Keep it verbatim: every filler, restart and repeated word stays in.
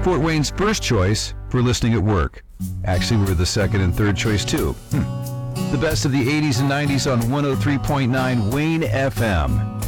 Fort Wayne's first choice for listening at work. Actually, we're the second and third choice, too. Hmm. The best of the eighties and nineties on one oh three point nine Wayne F M.